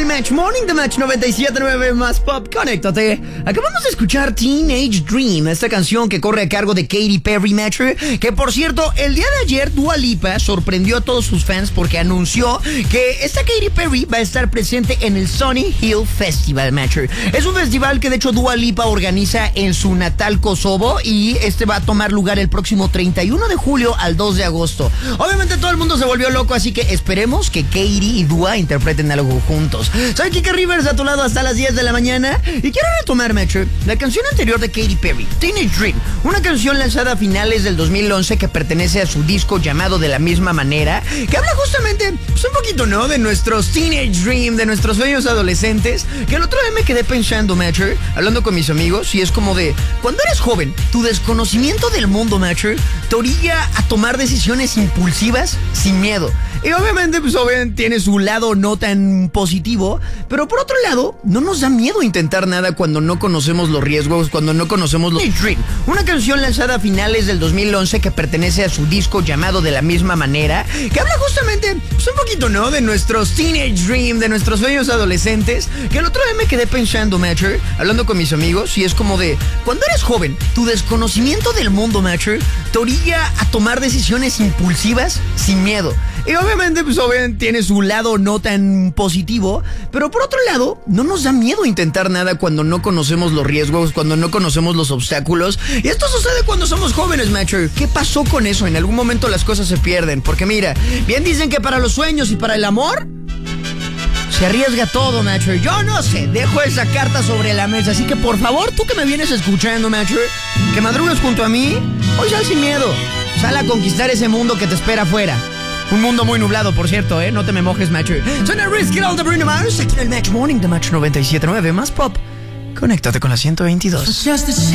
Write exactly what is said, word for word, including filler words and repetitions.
el Match Morning de Match noventa y siete punto nueve más Pop. Conéctate. Acabamos de escuchar Teenage Dream, esta canción que corre a cargo de Katy Perry, Match. Que por cierto, el día de ayer Dua Lipa sorprendió a todos sus fans porque anunció que esta Katy Perry va a estar presente en el Sunny Hill Festival, Match. Es un festival que de hecho Dua Lipa organiza en su natal Kosovo y este va a tomar lugar el próximo treinta y uno de julio al dos de agosto. Obviamente todo el mundo se volvió loco, así que esperemos que Katy y Dua interpreten algo juntos. Soy Kike Rivers, a tu lado hasta las diez de la mañana. Y quiero retomar, Metro, la canción anterior de Katy Perry, Teenage Dream. Una canción lanzada a finales del dos mil once que pertenece a su disco llamado De la Misma Manera, que habla justamente, pues un poquito, ¿no? De nuestros Teenage Dream, de nuestros sueños adolescentes. Que el otro día me quedé pensando, Metro, hablando con mis amigos, y es como de, cuando eres joven, tu desconocimiento del mundo, Metro, te orilla a tomar decisiones impulsivas sin miedo. Y obviamente, pues obviamente tiene su lado no tan positivo, pero por otro lado, no nos da miedo intentar nada cuando no conocemos los riesgos, cuando no conocemos los... Dream, una canción lanzada a finales del dos mil once que pertenece a su disco llamado De la Misma Manera, que habla justamente, pues un poquito, ¿no? De nuestros Teenage Dream, de nuestros sueños adolescentes, que el otro día me quedé pensando, Matcher, hablando con mis amigos, y es como de, cuando eres joven, tu desconocimiento del mundo, Matcher, te orilla a tomar decisiones impulsivas sin miedo. Y obviamente, pues obviamente tiene su lado no tan positivo, pero por otro lado, no nos da miedo intentar nada cuando no conocemos los riesgos, cuando no conocemos los obstáculos. Y esto sucede cuando somos jóvenes, Matcher. ¿Qué pasó con eso? En algún momento las cosas se pierden. Porque mira, bien dicen que para los sueños y para el amor se arriesga todo, Matcher. Yo no sé, dejo esa carta sobre la mesa. Así que por favor, tú que me vienes escuchando, Matcher, que madrugues junto a mí, hoy sal sin miedo. Sal a conquistar ese mundo que te espera afuera. Un mundo muy nublado, por cierto, ¿eh? No te me mojes, Match. Suena Risky All de Bruno Mars aquí en el Match Morning de Match noventa y siete punto nueve más Pop. Conéctate con la ciento veintidós.